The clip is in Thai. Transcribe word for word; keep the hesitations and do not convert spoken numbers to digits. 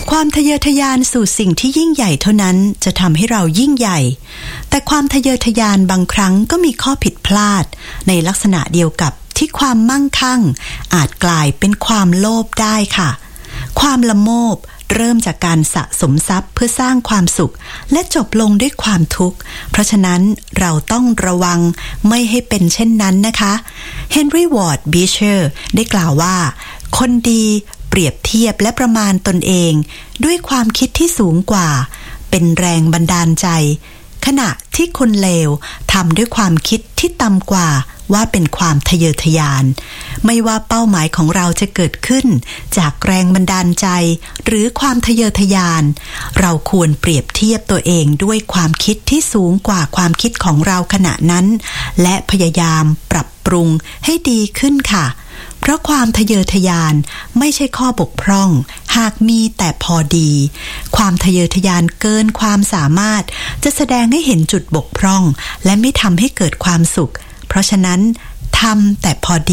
ความทะเยอทะยานสู่สิ่งที่ยิ่งใหญ่เท่านั้นจะทำให้เรายิ่งใหญ่แต่ความทะเยอทะยานบางครั้งก็มีข้อผิดพลาดในลักษณะเดียวกับที่ความมั่งคั่งอาจกลายเป็นความโลภได้ค่ะความละโมบเริ่มจากการสะสมทรัพย์เพื่อสร้างความสุขและจบลงด้วยความทุกข์เพราะฉะนั้นเราต้องระวังไม่ให้เป็นเช่นนั้นนะคะเฮนรี่วอร์ดบีเชอร์ได้กล่าวว่าคนดีเปรียบเทียบและประมาณตนเองด้วยความคิดที่สูงกว่าเป็นแรงบันดาลใจขณะที่คนเลวทำด้วยความคิดที่ต่ำกว่าว่าเป็นความทะเยอทะยานไม่ว่าเป้าหมายของเราจะเกิดขึ้นจากแรงบันดาลใจหรือความทะเยอทะยานเราควรเปรียบเทียบตัวเองด้วยความคิดที่สูงกว่าความคิดของเราขณะนั้นและพยายามปรับปรุงให้ดีขึ้นค่ะเพราะความทะเยอทะยานไม่ใช่ข้อบกพร่องหากมีแต่พอดีความทะเยอทะยานเกินความสามารถจะแสดงให้เห็นจุดบกพร่องและไม่ทำให้เกิดความสุขเพราะฉะนั้นทำแต่พอดี